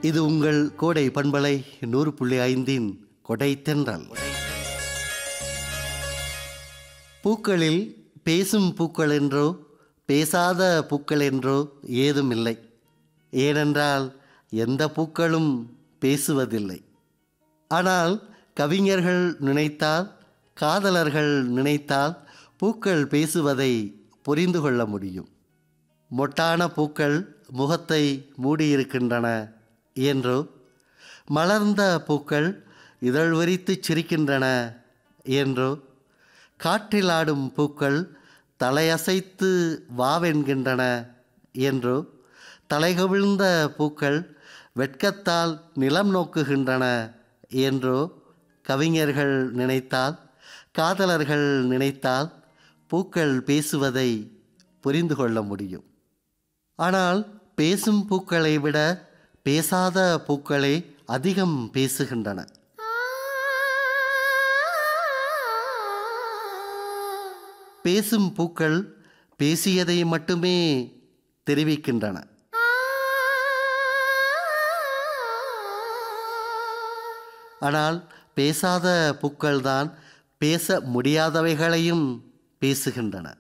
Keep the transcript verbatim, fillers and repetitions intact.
இது உங்கள் கோடை பண்பலை நூறு புள்ளி ஐந்தின் கொடை தென்றல். பூக்களில் பேசும் பூக்கள் என்றோ பேசாத பூக்கள் என்றோ ஏதும் இல்லை. ஏனென்றால் எந்த பூக்களும் பேசுவதில்லை. ஆனால் கவிஞர்கள் நினைத்தால், காதலர்கள் நினைத்தால் பூக்கள் பேசுவதை புரிந்து கொள்ள முடியும். மொட்டான பூக்கள் முகத்தை மூடியிருக்கின்றன என்றோ, மலர்ந்த பூக்கள் இதழ் விரித்து சிரிக்கின்றன என்றோ, காற்றில் ஆடும் பூக்கள் தலையசைத்து வாவென்கின்றன என்றோ, தலைகவிழ்ந்த பூக்கள் வெட்கத்தால் நிலம் நோக்குகின்றன என்றோ கவிஞர்கள் நினைத்தால், காதலர்கள் நினைத்தால் பூக்கள் பேசுவதை புரிந்து கொள்ள முடியும். ஆனால் பேசும் பூக்களை விட பேசாத பூக்களே அதிகம் பேசுகின்றன. பேசும் பூக்கள் பேசியதை மட்டுமே தெரிவிக்கின்றன. ஆனால் பேசாத பூக்கள்தான் பேச முடியாதவைகளையும் பேசுகின்றன.